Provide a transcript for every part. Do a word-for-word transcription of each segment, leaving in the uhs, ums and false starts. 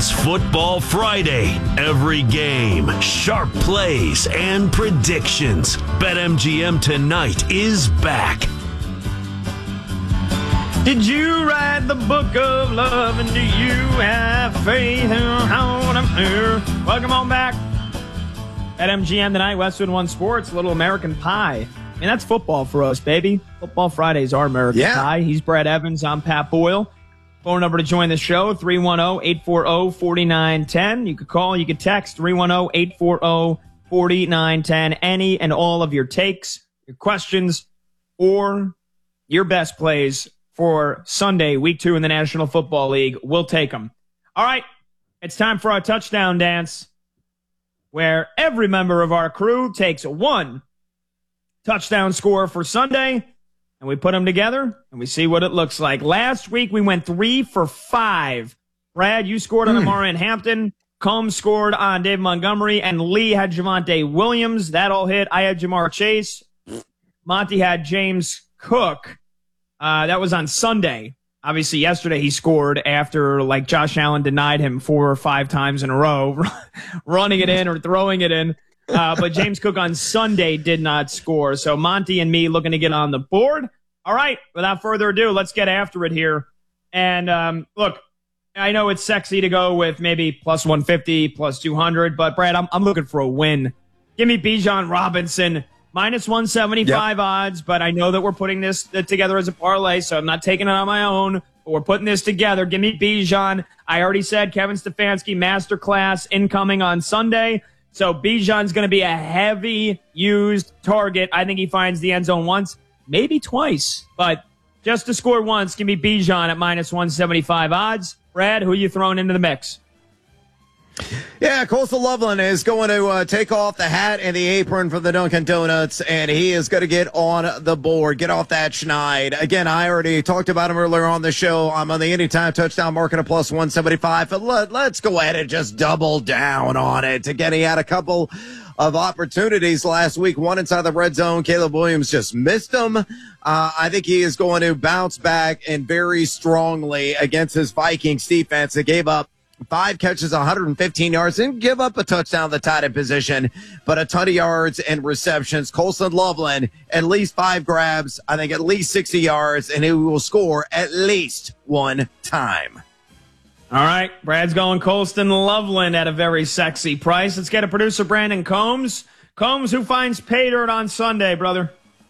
It's Football Friday. Every game, sharp plays, and predictions. BetMGM tonight is back. Did you write the book of love, and do you have faith in how I'm here? Welcome on back. At M G M tonight, Westwood One Sports, Little American Pie. I mean, that's football for us, baby. Football Fridays are American yeah. Pie. He's Brad Evans. I'm Pat Boyle. Phone number to join the show, three one zero, eight four zero, four nine one zero. You could call, you could text, three one zero, eight four zero, four nine one zero. Any and all of your takes, your questions, or your best plays for Sunday, week two in the National Football League. We'll take them. All right, it's time for our touchdown dance, where every member of our crew takes one touchdown score for Sunday, and we put them together, and we see what it looks like. Last week, we went three for five. Brad, you scored on mm. Amarian Hampton. Combs scored on David Montgomery, and Lee had Javonte Williams. That all hit. I had Jamar Chase. Monty had James Cook. Uh, that was on Sunday. Obviously, yesterday he scored after, like, Josh Allen denied him four or five times in a row, running it in or throwing it in. Uh, but James Cook on Sunday did not score. So Monty and me looking to get on the board. All right, without further ado, let's get after it here. And um, look, I know it's sexy to go with maybe plus one fifty, plus two hundred, but Brad, I'm, I'm looking for a win. Give me Bijan Robinson, minus one seventy-five yep. odds, but I know that we're putting this together as a parlay, so I'm not taking it on my own. But we're putting this together. Give me Bijan. I already said Kevin Stefanski masterclass incoming on Sunday. So Bijan's going to be a heavy used target. I think he finds the end zone once, maybe twice. But just to score once, give me Bijan at minus one seventy-five odds. Brad, who are you throwing into the mix? Yeah, Coastal Loveland is going to uh, take off the hat and the apron from the Dunkin' Donuts, and he is going to get on the board. Get off that schneid. Again, I already talked about him earlier on the show. I'm on the anytime touchdown market of plus one seventy-five, but let, let's go ahead and just double down on it. Again, he had a couple of opportunities last week, one inside the red zone. Caleb Williams just missed them. Uh, I think he is going to bounce back and very strongly against his Vikings defense that gave up five catches, one hundred fifteen yards, didn't give up a touchdown in the tight end position, but a ton of yards and receptions. Colston Loveland, at least five grabs, I think at least sixty yards, and he will score at least one time. All right, Brad's going Colston Loveland at a very sexy price. Let's get a producer, Brandon Combs. Combs, who finds pay dirt on Sunday, brother?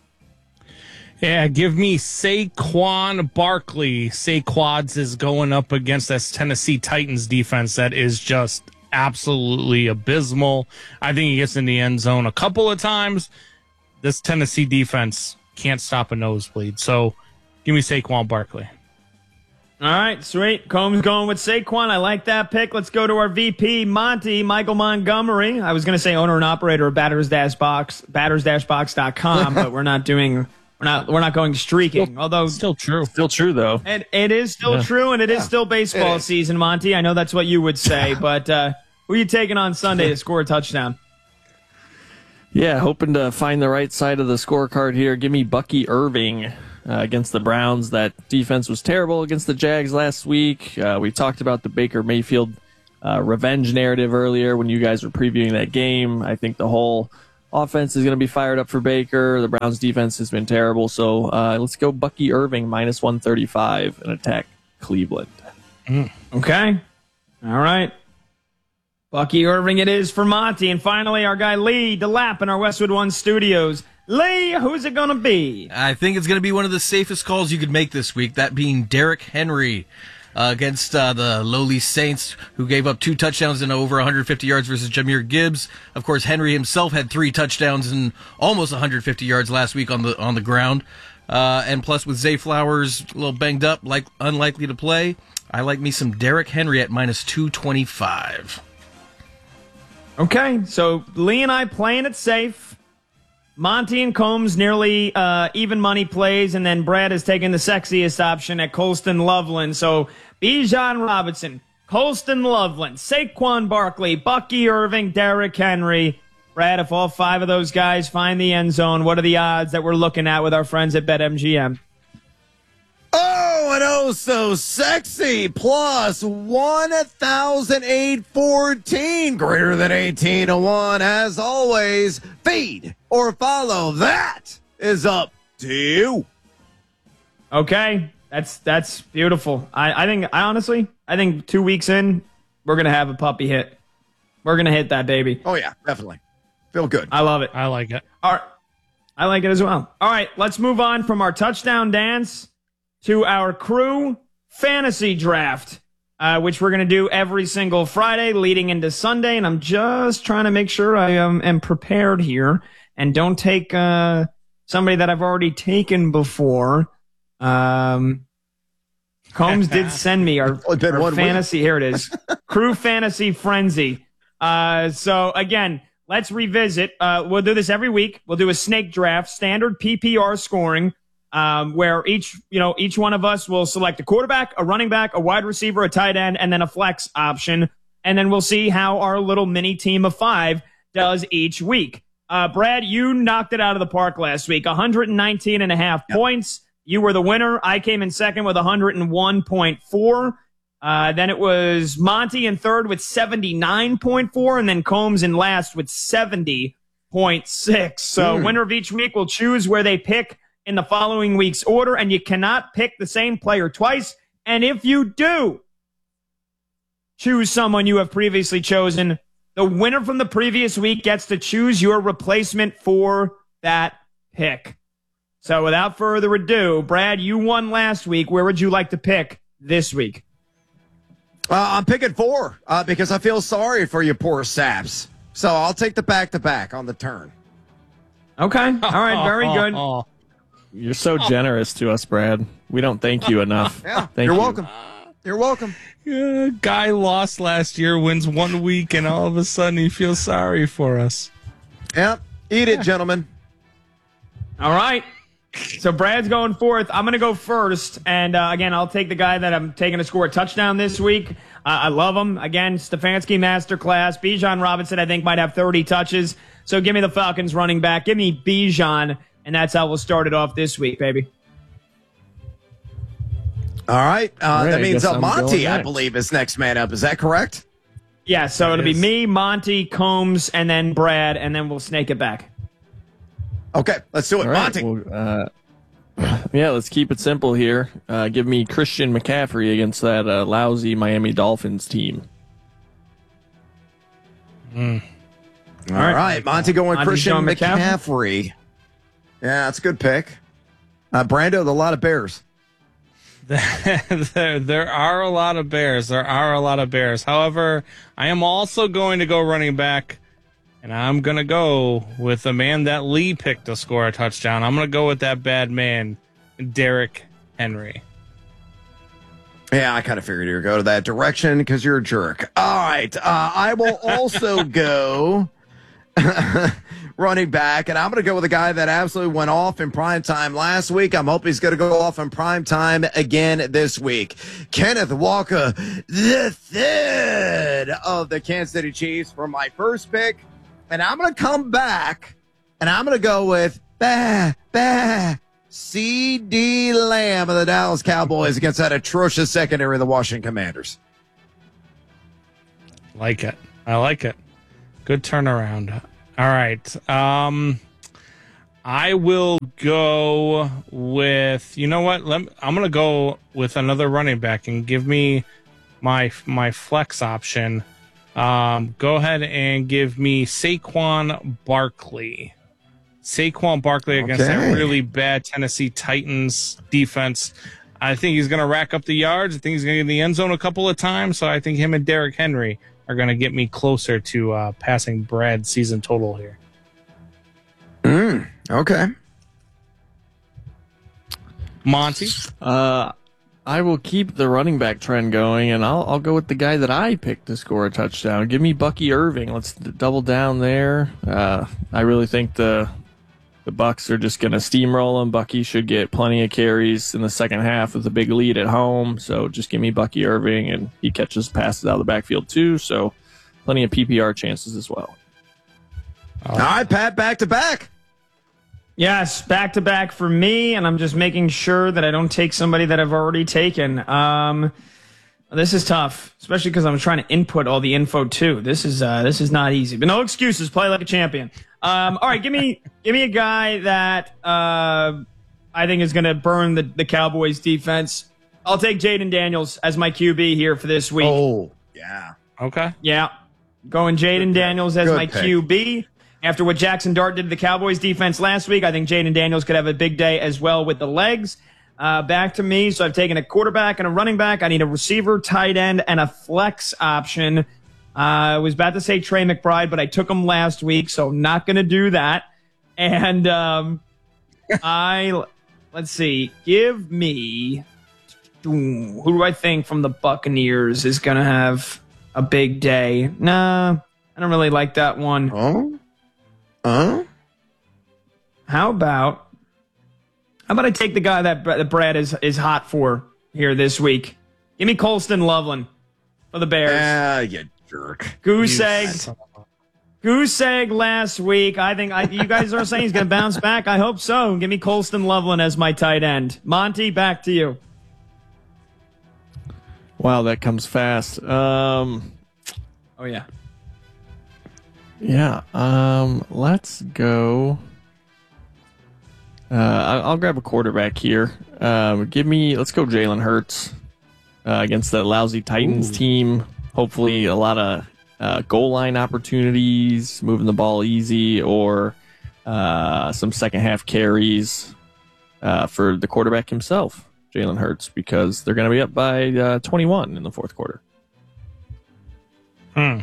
Yeah, give me Saquon Barkley. Saquads is going up against this Tennessee Titans defense that is just absolutely abysmal. I think he gets in the end zone a couple of times. This Tennessee defense can't stop a nosebleed. So give me Saquon Barkley. All right, sweet. Combs going with Saquon. I like that pick. Let's go to our V P, Monty, Michael Montgomery. I was going to say owner and operator of Batters Dash Box, batters dash box dot com, but we're not doing... We're not, we're not going streaking, still, although still true. Still true, though. And it is still yeah. true, and it yeah. is still baseball is. season, Monty. I know that's what you would say, but uh, who are you taking on Sunday to score a touchdown? Yeah, hoping to find the right side of the scorecard here. Give me Bucky Irving uh, against the Browns. That defense was terrible against the Jags last week. Uh, we talked about the Baker Mayfield uh, revenge narrative earlier when you guys were previewing that game. I think the whole offense is going to be fired up for Baker. The Browns defense has been terrible. So uh, let's go Bucky Irving, minus one thirty-five, and attack Cleveland. Mm. Okay. All right. Bucky Irving it is for Monty. And finally, our guy Lee DeLapp in our Westwood One studios. Lee, who's it going to be? I think it's going to be one of the safest calls you could make this week, that being Derrick Henry. Uh, against uh, the lowly Saints, who gave up two touchdowns and over one hundred fifty yards versus Jahmyr Gibbs. Of course, Henry himself had three touchdowns and almost one hundred fifty yards last week on the on the ground. Uh, and plus, with Zay Flowers a little banged up, like unlikely to play, I like me some Derrick Henry at minus two twenty-five. Okay, so Lee and I playing it safe. Monty and Combs nearly uh, even money plays, and then Brad has taken the sexiest option at Colston Loveland. So Bijan Robinson, Colston Loveland, Saquon Barkley, Bucky Irving, Derrick Henry. Brad, if all five of those guys find the end zone, what are the odds that we're looking at with our friends at BetMGM? Oh, going oh so sexy, plus one thousand eight fourteen, greater than eighteen to one. As always, feed or follow. That is up to you. Okay, that's that's beautiful. I, I think, I honestly, I think two weeks in, we're going to have a puppy hit. We're going to hit that baby. Oh, yeah, definitely. Feel good. I love it. I like it. All right. I like it as well. All right, let's move on from our touchdown dance to our crew fantasy draft, uh, which we're going to do every single Friday leading into Sunday. And I'm just trying to make sure I um, am prepared here and don't take uh, somebody that I've already taken before. Um, Combs did send me our, our fantasy. Here it is. Crew Fantasy Frenzy. Uh, so again, let's revisit. Uh, we'll do this every week. We'll do a snake draft, standard P P R scoring, um, where each, you know, each one of us will select a quarterback, a running back, a wide receiver, a tight end, and then a flex option. And then we'll see how our little mini team of five does each week. Uh, Brad, you knocked it out of the park last week. one hundred nineteen and a half yep. points. You were the winner. I came in second with one hundred one point four. Uh, then it was Monty in third with seventy-nine point four, and then Combs in last with seventy point six. So mm. winner of each week will choose where they pick in the following week's order, and you cannot pick the same player twice. And if you do choose someone you have previously chosen, the winner from the previous week gets to choose your replacement for that pick. So without further ado, Brad, you won last week. Where would you like to pick this week? Uh, I'm picking four uh, because I feel sorry for you poor saps. So I'll take the back-to-back on the turn. Okay. All right. Very good. You're so generous to us, Brad. We don't thank you enough. Yeah, thank you're you. welcome. You're welcome. Yeah, guy lost last year, wins one week, and all of a sudden he feels sorry for us. Yep. Eat it, gentlemen. All right. So Brad's going fourth. I'm going to go first. And, uh, again, I'll take the guy that I'm taking to score a touchdown this week. Uh, I love him. Again, Stefanski masterclass. Bijan Robinson, I think, might have thirty touches. So give me the Falcons running back. Give me Bijan, and that's how we'll start it off this week, baby. All right. Uh, All right that means uh, I'm Monty, I believe, is next man up. Is that correct? Yeah, so That it'll is. be me, Monty, Combs, and then Brad, and then we'll snake it back. Okay, let's do it. All right, Monty. well, uh, yeah, let's keep it simple here. Uh, give me Christian McCaffrey against that uh, lousy Miami Dolphins team. Mm. All right. right. Monty going Monty Christian John McCaffrey. McCaffrey. Yeah, that's a good pick. Uh, Brando, a lot of Bears. there, there are a lot of Bears. There are a lot of Bears. However, I am also going to go running back, and I'm going to go with the man that Lee picked to score a touchdown. I'm going to go with that bad man, Derrick Henry. Yeah, I kind of figured you would go to that direction because you're a jerk. All right. Uh, I will also go running back, and I'm going to go with a guy that absolutely went off in primetime last week. I'm hoping he's going to go off in primetime again this week. Kenneth Walker, the third of the Kansas City Chiefs for my first pick. And I'm going to come back, and I'm going to go with bah, bah, C D Lamb of the Dallas Cowboys against that atrocious secondary of the Washington Commanders. Like it. I like it. Good turnaround. All right. Um, I will go with, you know what? Let me, I'm going to go with another running back and give me my my flex option. Um, go ahead and give me Saquon Barkley. Saquon Barkley against Okay. that really bad Tennessee Titans defense. I think he's going to rack up the yards. I think he's going to get in the end zone a couple of times. So I think him and Derrick Henry are going to get me closer to uh, passing Brad's season total here. Mm, okay. Monty? Uh, I will keep the running back trend going, and I'll I'll go with the guy that I picked to score a touchdown. Give me Bucky Irving. Let's d- double down there. Uh, I really think the the Bucs are just going to steamroll him. Bucky should get plenty of carries in the second half with a big lead at home. So just give me Bucky Irving, and he catches passes out of the backfield too. So plenty of P P R chances as well. All right, Pat, back to back. Yes, back to back for me, and I'm just making sure that I don't take somebody that I've already taken. Um, this is tough, especially because I'm trying to input all the info too. This is uh, this is not easy, but no excuses. Play like a champion. Um, all right, give me give me a guy that uh, I think is going to burn the, the Cowboys defense. I'll take Jaden Daniels as my Q B here for this week. Oh, yeah. Okay. Yeah, going Jaden Daniels as Good my pick. Q B. After what Jackson Dart did to the Cowboys defense last week, I think Jaden Daniels could have a big day as well with the legs. Uh, back to me. So I've taken a quarterback and a running back. I need a receiver, tight end, and a flex option. Uh, I was about to say Trey McBride, but I took him last week, so not going to do that. And um, I, let's see, give me, who do I think from the Buccaneers is going to have a big day? Nah, I don't really like that one. Oh? Huh? How about how about I take the guy that, that Brad is is hot for here this week? Give me Colston Loveland for the Bears. Ah, you jerk. Goose You egg, son of goose egg last week. I think I, you guys are saying he's going to bounce back. I hope so. Give me Colston Loveland as my tight end. Monty, back to you. Wow, that comes fast. Um, Oh yeah. yeah. Um, let's go. Uh, I- I'll grab a quarterback here. Um, give me. Let's go, Jalen Hurts uh, against the lousy Titans team. Hopefully, a lot of uh, goal line opportunities, moving the ball easy, or uh, some second half carries uh, for the quarterback himself, Jalen Hurts, because they're going to be up by uh, twenty-one in the fourth quarter. Hmm.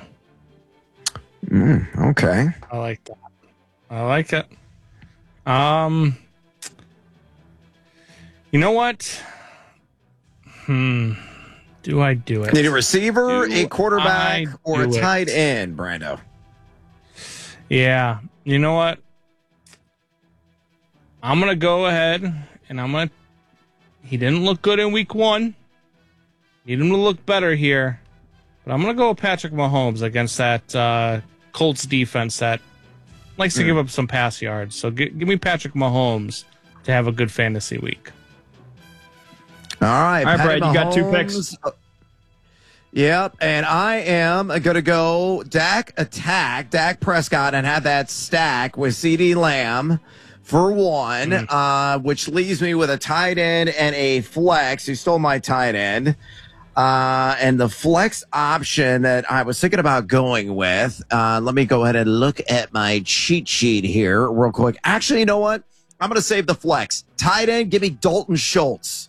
Mm, okay. I like that. I like it. Um, you know what? Hmm. Do I do it? Need a receiver, Do a quarterback, I or a do it? tight end, Brando? Yeah. You know what? I'm gonna go ahead and I'm gonna. He didn't look good in week one. Need him to look better here, but I'm gonna go with Patrick Mahomes against that uh, Colts defense that likes to Mm. give up some pass yards. So gi- give me Patrick Mahomes to have a good fantasy week. All right. All right, Patty Brad, you got two Mahomes. picks. Yep, and I am going to go Dak attack, Dak Prescott, and have that stack with CeeDee Lamb for one, Mm. uh, which leaves me with a tight end and a flex. You stole my tight end. Uh, and the flex option that I was thinking about going with, uh, let me go ahead and look at my cheat sheet here real quick. Actually, you know what? I'm going to save the flex. Tight end, give me Dalton Schultz.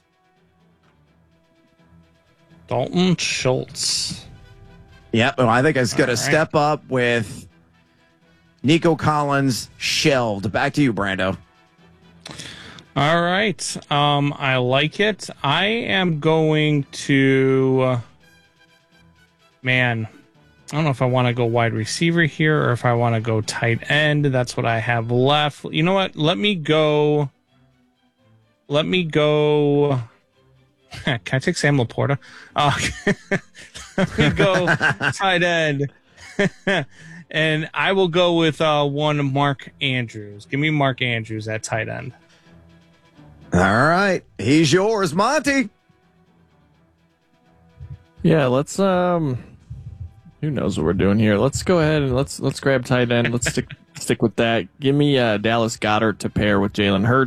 Dalton Schultz. Yep, well, I think it's going All to right. step up with Nico Collins shelved. Back to you, Brando. All right. Um, I like it. I am going to. Uh, man, I don't know if I want to go wide receiver here or if I want to go tight end. That's what I have left. You know what? Let me go. Let me go. Can I take Sam Laporta? Uh, let me go tight end. And I will go with uh, one Mark Andrews. Give me Mark Andrews at tight end. All right, he's yours, Monty. Yeah, let's um who knows what we're doing here. Let's go ahead and let's let's grab tight end. Let's stick stick with that. Give me uh, Dallas Goddard to pair with Jalen Hurts.